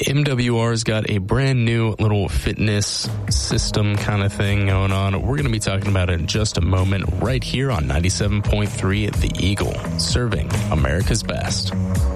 MWR's got a brand new little fitness system kind of thing going on. We're going to be talking about it in just a moment right here on 97.3 The Eagle, serving America's best.